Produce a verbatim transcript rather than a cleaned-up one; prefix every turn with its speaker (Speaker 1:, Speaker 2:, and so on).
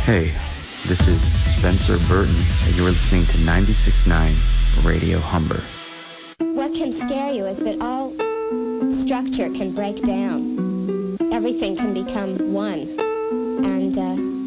Speaker 1: Hey, this is Spencer Burton, and you're listening to ninety-six point nine Radio Humber.
Speaker 2: What can scare you is that all structure can break down. Everything can become one. And uh,